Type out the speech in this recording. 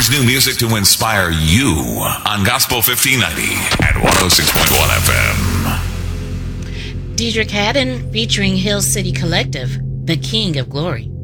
Here's new music to inspire you on Gospel 1590 at 106.1 FM. Deidre Haddon featuring Hill City Collective, The King of Glory.